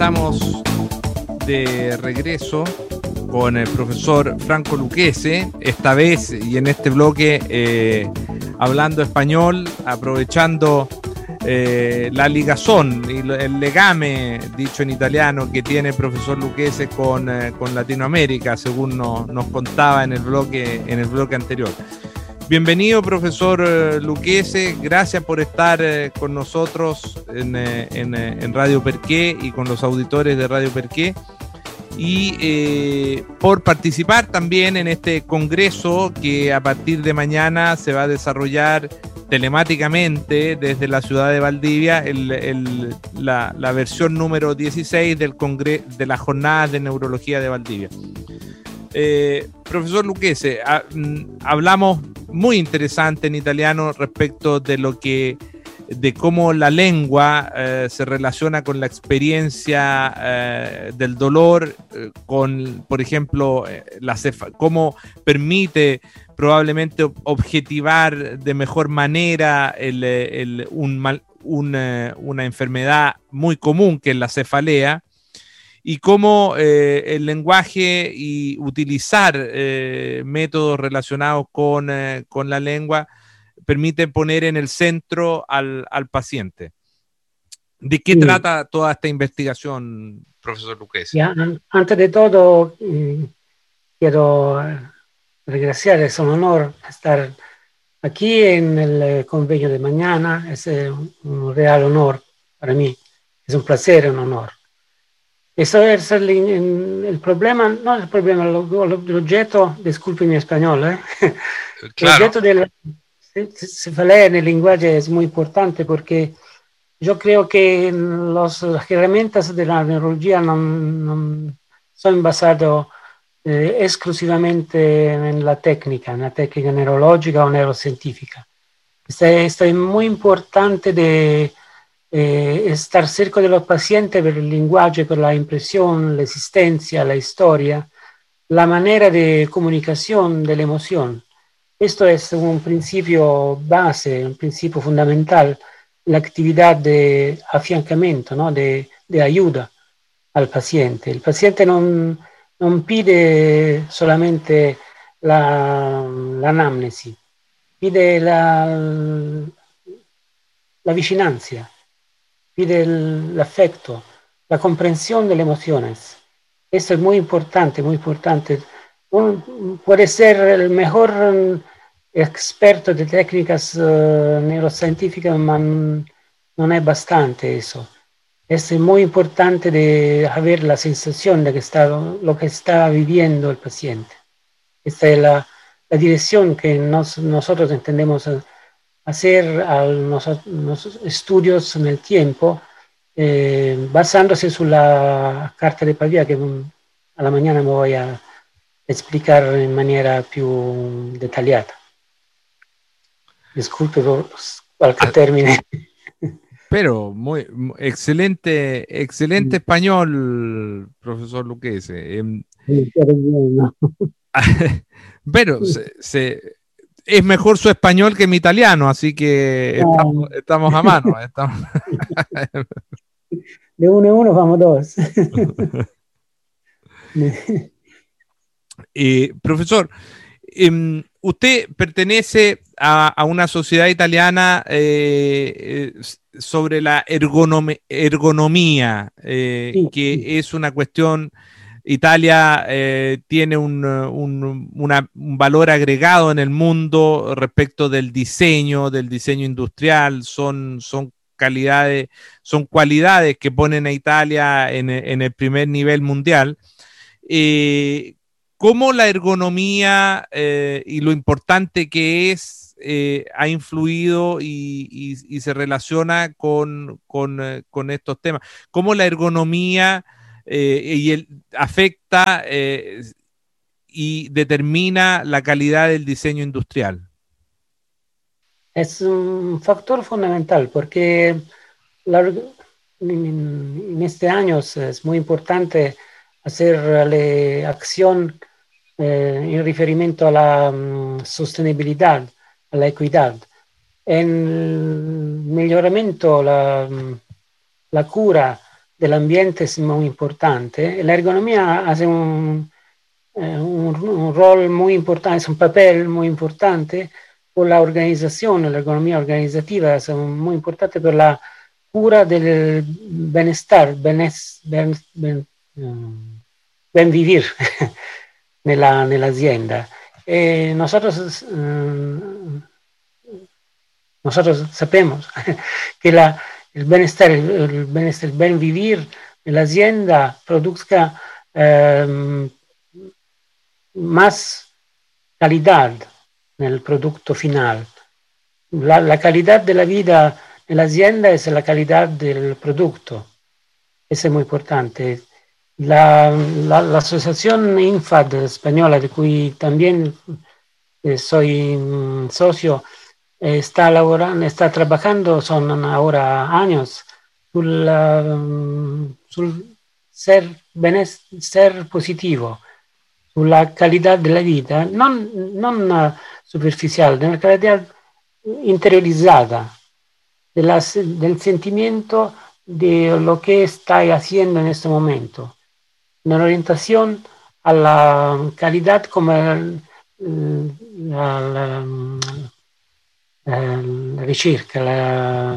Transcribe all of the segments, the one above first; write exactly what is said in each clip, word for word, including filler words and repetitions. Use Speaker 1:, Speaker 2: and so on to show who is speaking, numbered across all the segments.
Speaker 1: estamos de regreso con el profesor Franco Lucchese, esta vez y en este bloque eh, hablando español, aprovechando eh, la ligazón y el legame, dicho en italiano, que tiene el profesor Lucchese con, eh, con Latinoamérica, según no, nos contaba en el bloque, en el bloque anterior. Bienvenido, profesor Lucchese, gracias por estar eh, con nosotros en, en, en Radio Perqué y con los auditores de Radio Perqué, y eh, por participar también en este congreso que a partir de mañana se va a desarrollar telemáticamente desde la ciudad de Valdivia, el, el, la, la versión número dieciséis del congre- de las jornadas de neurología de Valdivia. Eh, profesor Lucchese, ha, hablamos muy interesante en italiano respecto de lo que, de cómo la lengua eh, se relaciona con la experiencia eh, del dolor, eh, con, por ejemplo, eh, la cefa- cómo permite probablemente objetivar de mejor manera el, el, un mal, una, una enfermedad muy común que es la cefalea. Y cómo eh, el lenguaje y utilizar eh, métodos relacionados con, eh, con la lengua permiten poner en el centro al, al paciente. ¿De qué sí. trata toda esta investigación, profesor Lucchese?
Speaker 2: Ya, antes de todo, eh, quiero agradecer, es un honor estar aquí en el convenio de mañana, es un real honor para mí, es un placer, un honor. Eso es el, el problema, no el problema, el objeto, disculpe mi español, ¿eh?
Speaker 1: Claro.
Speaker 2: El objeto de la cefalea en el lenguaje es muy importante porque yo creo que los, las herramientas de la neurología no, no son basadas eh, exclusivamente en la técnica, en la técnica neurológica o neurocientífica. Esto es, es muy importante de Eh, estar cerca de los pacientes por el lenguaje, por la impresión, la existencia, la historia, la manera de comunicación de la emoción. Esto es un principio base, un principio fundamental, la actividad de afiancamiento, ¿no? de, de ayuda al paciente. El paciente no, no pide solamente la, la anamnesi, pide la, la vigilancia, pide el, el afecto, la comprensión de las emociones. Eso es muy importante, muy importante. Un, puede ser el mejor um, experto de técnicas uh, neurocientíficas, pero no es bastante eso. Es muy importante de saber la sensación de que está, lo que está viviendo el paciente. Esta es la, la dirección que nos, nosotros entendemos hacer a los, los estudios en el tiempo, eh, basándose sulla carta de Pavia che a la mañana me voy a explicar in maniera più dettagliata. Disculpe por qualche ah, termine.
Speaker 1: Pero muy excelente, excelente español, profesor Lucchese. Eh,
Speaker 2: sí, pero, bueno.
Speaker 1: pero se, se es mejor su español que mi italiano, así que estamos, estamos a mano. Estamos...
Speaker 2: De uno en uno vamos dos.
Speaker 1: eh, profesor, eh, usted pertenece a, a una sociedad italiana eh, sobre la ergonom ergonomía, eh, sí, que sí. es una cuestión... Italia eh, tiene un, un, una, un valor agregado en el mundo respecto del diseño, del diseño industrial, son, son calidades, son cualidades que ponen a Italia en, en el primer nivel mundial. Eh, ¿Cómo la ergonomía eh, y lo importante que es eh, ha influido y, y, y se relaciona con, con, eh, con estos temas? ¿Cómo la ergonomía Eh, y el, afecta eh, y determina la calidad del diseño industrial?
Speaker 2: Es un factor fundamental porque la, en, en este año es muy importante hacer la acción eh, en referimiento a la um, sostenibilidad, a la equidad. En el mejoramiento, la, la cura del ambiente es muy importante. La ergonomía hace un, eh, un, un rol muy importante, es un papel muy importante por la organización, la ergonomía organizativa es muy importante per la cura del bienestar, benes, ben, ben, ben vivir nella, nell'azienda. E nosotros, eh, nosotros sabemos que la, el bienestar, el, el bienestar, el buen vivir en la azienda produzca eh, más calidad en el producto final. La, la, calidad de la vida en la azienda es la calidad del producto. Eso es muy importante. La, la, la asociación INFAD española, de cui también eh, soy mm, socio, eh, está, laborando, está trabajando, son ahora años, sul, um, sul ser, ser positivo, sulla calidad de la vida, non, non superficial, de la calidad interiorizada, de la, del sentimiento de lo que está haciendo en este momento, una orientación a la calidad como el, la, la, la, ricerca, la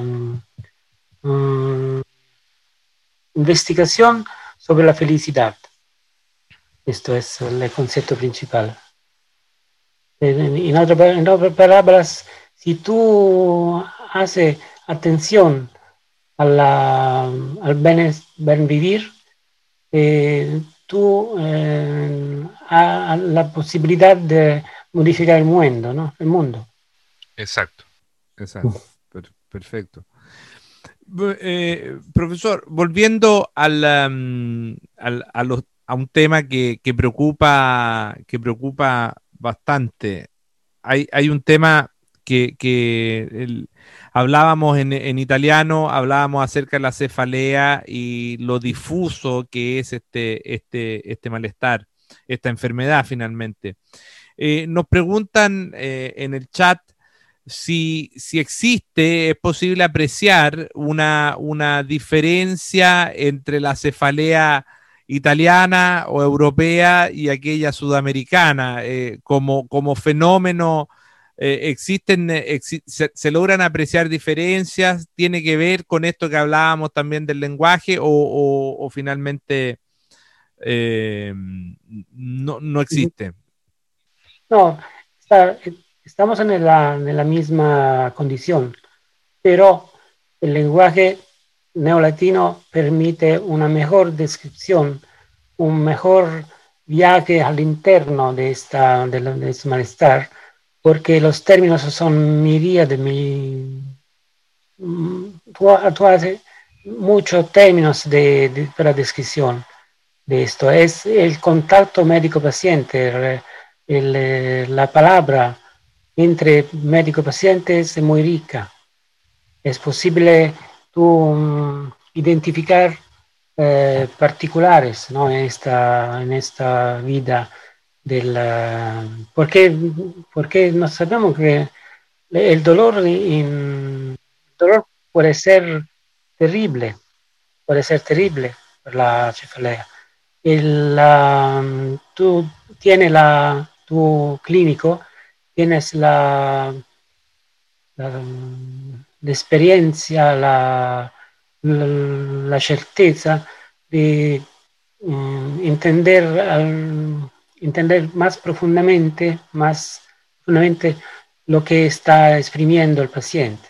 Speaker 2: um, investigación sobre la felicidad. Esto es el concepto principal. En, otras, en otras palabras, si tú haces atención a la, al buen, buen vivir, eh, tú eh, has la posibilidad de modificar el mundo, ¿no? El mundo.
Speaker 1: Exacto, exacto, per, perfecto. Eh, profesor, volviendo al, um, al, a, los, a un tema que, que, preocupa, que preocupa bastante. Hay, hay un tema que, que el, hablábamos en, en italiano, hablábamos acerca de la cefalea y lo difuso que es este, este, este malestar, esta enfermedad finalmente. Eh, nos preguntan eh, en el chat si, si existe, es posible apreciar una, una diferencia entre la cefalea italiana o europea y aquella sudamericana, eh, como, como fenómeno. Eh, existen, exi se, se logran apreciar diferencias, tiene que ver con esto que hablábamos también del lenguaje o, o, o finalmente eh, no, no existe.
Speaker 2: No, está, estamos en la, en la misma condición, pero el lenguaje neolatino permite una mejor descripción, un mejor viaje al interno de, esta, de, de este malestar, porque los términos son miríades, mi, tú, tú haces muchos términos de, de, para descripción de esto. Es el contacto médico-paciente, el, el, la palabra entre médico y paciente es muy rica. Es posible tú um, identificar eh, particulares, ¿no? en, esta, en esta vida del... Uh, porque, porque no sabemos que el dolor, in, el dolor puede ser terrible, puede ser terrible por la cefalea. El, uh, tú tienes la, tu clínico, tienes la, la, la experiencia, la, la, la certeza de um, entender, um, entender más profundamente, más profundamente lo que está exprimiendo el paciente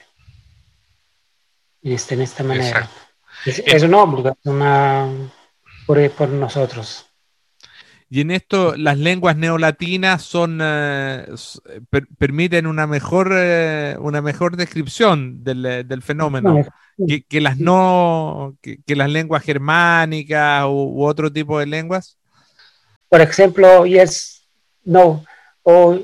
Speaker 2: en esta, en esta manera. Es, es un obligo, es una, por, por nosotros.
Speaker 1: Y en esto las lenguas neolatinas son eh, per, permiten una mejor eh, una mejor descripción del, del fenómeno que, que las no que, que las lenguas germánicas u, u otro tipo de lenguas.
Speaker 2: Por ejemplo, yes, no, o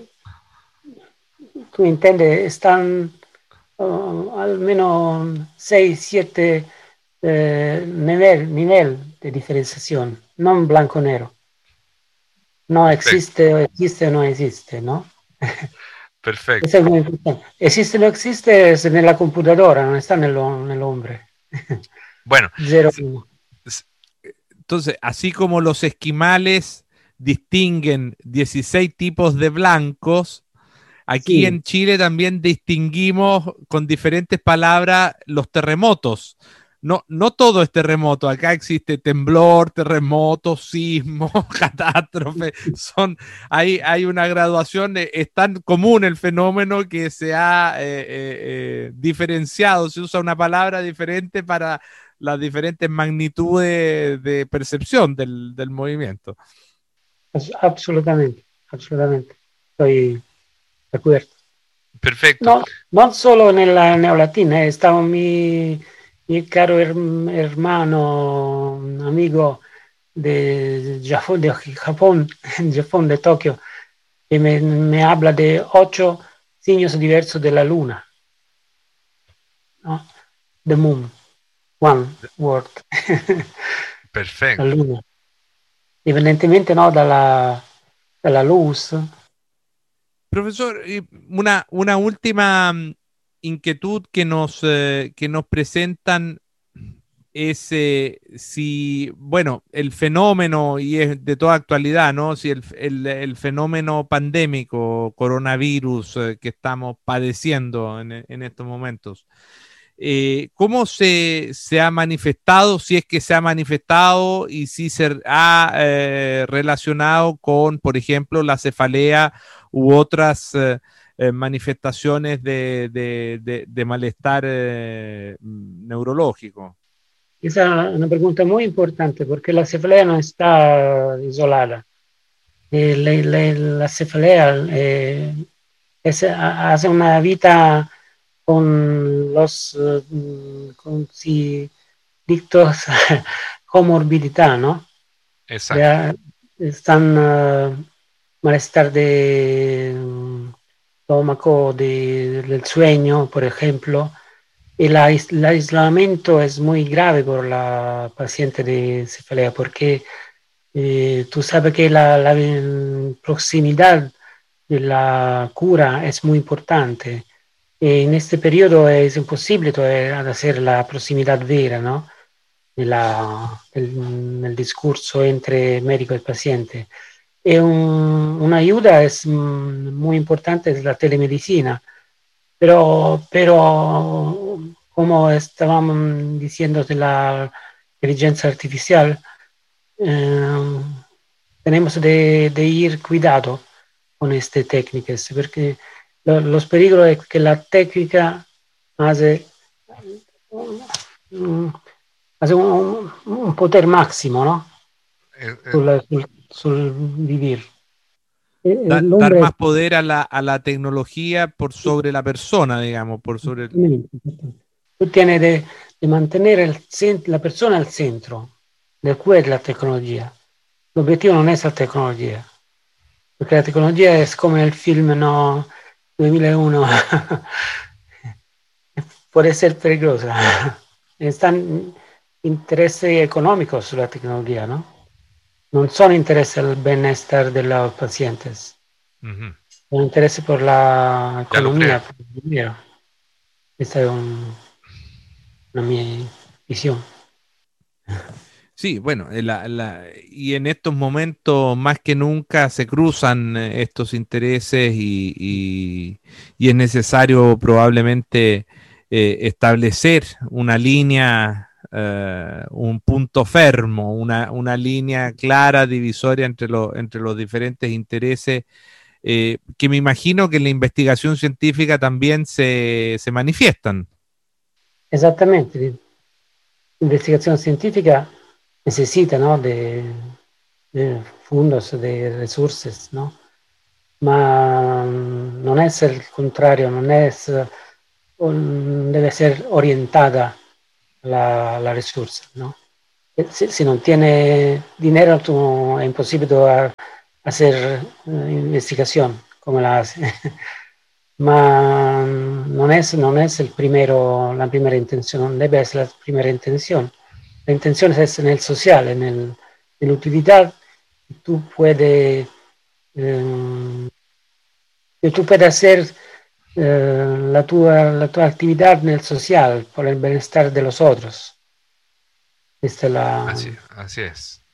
Speaker 2: tú entiendes, están uh, al menos seis, siete eh, nivel, nivel de diferenciación, no blanco-negro. No existe, existe o no existe, ¿no?
Speaker 1: Perfecto.
Speaker 2: Eso es muy importante. Existe o no existe es en la computadora, no está en el, en el hombre.
Speaker 1: Bueno,
Speaker 2: Zero.
Speaker 1: Entonces, así como los esquimales distinguen dieciséis tipos de blancos, aquí
Speaker 2: Sí,
Speaker 1: en Chile también distinguimos con diferentes palabras los terremotos. No, no todo es terremoto, acá existe temblor, terremoto, sismo, catástrofe, son, hay, hay una graduación, eh, es tan común el fenómeno que se ha eh, eh, eh, diferenciado, se usa una palabra diferente para las diferentes magnitudes de percepción del, del movimiento.
Speaker 2: as- absolutamente, absolutamente. Estoy de acuerdo.
Speaker 1: Perfecto.
Speaker 2: No, no solo nella neolatina, eh, stava mi, mi caro her- hermano, un amigo de Japón, de Japón, Japón, de Tokio, que me, me habla de ocho signos diversos de la luna, ¿no? The moon, one word, la
Speaker 1: Perfecto.
Speaker 2: luna. Dipendentemente, no, dalla, dalla luz.
Speaker 1: Profesor, y una, una última mm, inquietud que nos, eh, que nos presentan es eh, si, bueno, el fenómeno, y es de toda actualidad, ¿no? Si el, el- el fenómeno pandémico, coronavirus, eh, que estamos padeciendo en, en estos momentos, eh, ¿cómo se, se ha manifestado, si es que se ha manifestado y si se ha eh, relacionado con, por ejemplo, la cefalea u otras eh, eh, manifestaciones de, de- de- de malestar eh, neurológico?
Speaker 2: Esa es una pregunta muy importante porque la cefalea no está isolada. Eh, le- le- la cefalea eh, es- ha- hace una vida con los eh, con si dictos comorbidità, ¿no?
Speaker 1: Exacto.
Speaker 2: Ya están eh, malestar de mm, estómago, de- del sueño, por ejemplo. El, ais- el aislamiento es muy grave por la paciente de cefalea porque eh, tú sabes que la, la proximidad de la cura es muy importante. E en este periodo es imposible todavía hacer la proximidad vera, ¿no? La, el, el, discurso entre médico y paciente. Y un, una ayuda es mm, muy importante, es la telemedicina, pero, pero como estábamos diciendo de la inteligencia artificial, eh, tenemos de, de, ir cuidado con estas técnicas, porque lo, los peligros es que la técnica hace, um, hace un, un, poder máximo, ¿no?
Speaker 1: Eh, eh,
Speaker 2: Sul, sul, sul vivir.
Speaker 1: da- dar
Speaker 2: El
Speaker 1: más poder a la, a la tecnología por sobre la persona, digamos, por sobre el...
Speaker 2: Tú tienes de, de mantener el, la persona al centro de la tecnología. El objetivo no es la tecnología, porque la tecnología es como el film no, duemilauno, puede ser peligrosa. Están intereses económicos sulla tecnología, ¿no? Non sono intereses al bienestar de los pacientes,
Speaker 1: Ujú.
Speaker 2: son intereses por la
Speaker 1: Ya lo
Speaker 2: economía,
Speaker 1: creo.
Speaker 2: por el dinero. Esta es un, una mia visión.
Speaker 1: Sí, bueno, eh, la- la- y en estos momentos más que nunca se cruzan eh, estos intereses y, y- y es necesario probablemente eh, establecer una línea, eh, un punto fermo, una, una línea clara, divisoria entre, los entre los diferentes intereses, eh, que me imagino que en la investigación científica también se, se manifiestan.
Speaker 2: Esattamente, l'investigazione scientifica necessita, no, de, de fondos, de resources, ¿no? Ma non è il contrario, non è, deve ser orientada la, la risorsa, ¿no? Si, si, non tiene dinero, tu, è impossibile hacer investigación come la hace. Ma non è, non è il primero, la primera intenzione, non deve essere la primera intenzione. La intenzione deve essere nel sociale, nel, nell'utilità que tú puedes, eh, que tú puedes hacer eh, la, tua, la tua actividad nel social por el bienestar de los otros. Esta es la,
Speaker 1: Así, así es.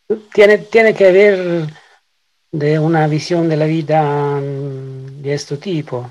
Speaker 2: tiene, tiene que haber de una visión de la vida mm, de este tipo.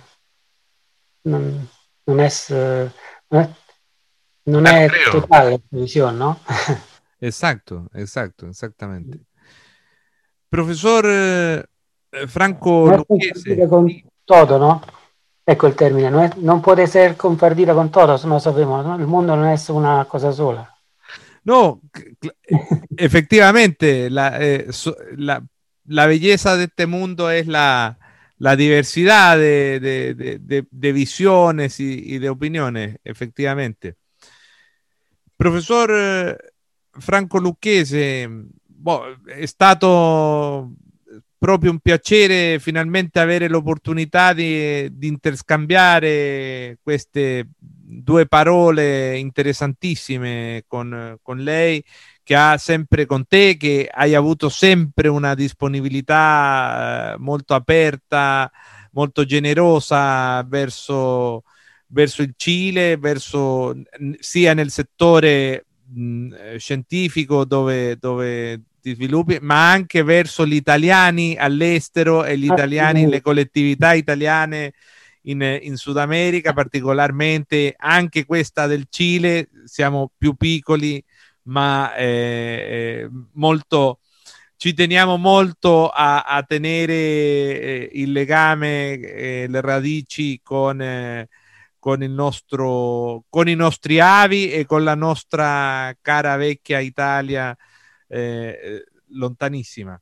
Speaker 2: Non, non, è, eh, non, è, non
Speaker 1: Te lo
Speaker 2: è
Speaker 1: creo.
Speaker 2: totale la visione, ¿no?
Speaker 1: Exacto, exacto, exactamente. Profesor eh, Franco
Speaker 2: No es
Speaker 1: Lucchese,
Speaker 2: compartida con todo, ¿no? Ecco il termine, no, es, non può essere compartida con todo, no sapemos, ¿no? Il mondo non è una cosa sola.
Speaker 1: no, efectivamente, la, eh, so, la, la, belleza de este mundo es la, la diversidad de, de, de, de, de visiones y, y, de opiniones, efectivamente. Professor eh, Franco Lucchese, boh, è stato proprio un piacere finalmente avere l'opportunità di, di interscambiare queste due parole interessantissime con, con lei, che ha sempre con te, che hai avuto sempre una disponibilità eh, molto aperta, molto generosa verso, verso il Cile, verso, sia nel settore mh, scientifico dove, dove ti sviluppi, ma anche verso gli italiani all'estero e gli italiani, le collettività italiane in, in Sud America, particolarmente anche questa del Cile. Siamo più piccoli, ma eh, molto, ci teniamo molto a, a tenere eh, il legame, eh, le radici con, eh, con, il nostro, con i nostri avi e con la nostra cara vecchia Italia eh, lontanissima.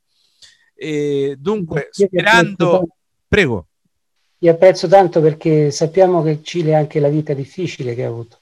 Speaker 1: E dunque, sperando... Prego.
Speaker 2: Io apprezzo tanto perché sappiamo che il Cile ha anche la vita difficile che ha avuto.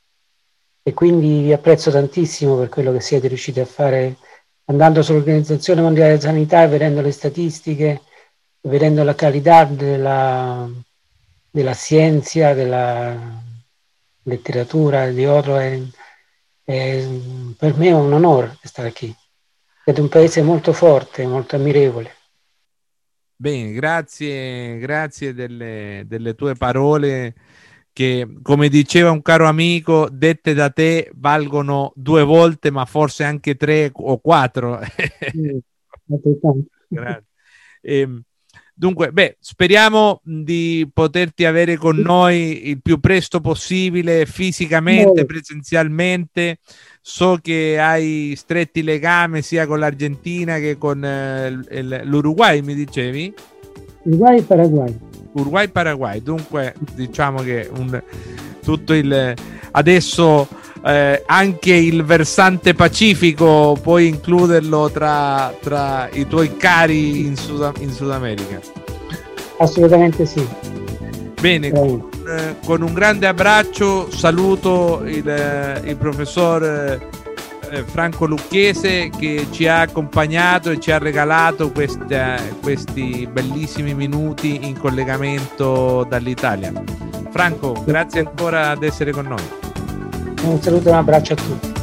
Speaker 2: E quindi vi apprezzo tantissimo per quello che siete riusciti a fare andando sull'Organizzazione Mondiale della Sanità e vedendo le statistiche, vedendo la qualità della, della scienza, della letteratura, di oro. È, è, per me è un onore stare qui. Siete un paese molto forte, molto ammirevole.
Speaker 1: Bene, grazie, grazie delle, delle tue parole che, come diceva un caro amico, dette da te valgono due volte, ma forse anche tre o quattro.
Speaker 2: Mm,
Speaker 1: grazie. E, dunque, beh, speriamo di poterti avere con noi il più presto possibile, fisicamente, presenzialmente. So che hai stretti legami sia con l'Argentina che con eh, l'Uruguay, mi dicevi?
Speaker 2: Uruguay e Paraguay.
Speaker 1: Uruguay e Paraguay, dunque diciamo che un, tutto il adesso eh, anche il versante pacifico puoi includerlo tra, tra i tuoi cari in Sud, in Sud America.
Speaker 2: Assolutamente sì.
Speaker 1: Bene, con, eh, con un grande abbraccio saluto il, il professor eh, Franco Lucchese, che ci ha accompagnato e ci ha regalato questa, questi bellissimi minuti in collegamento dall'Italia. Franco, grazie ancora ad essere con noi.
Speaker 2: Un saluto e un abbraccio a tutti.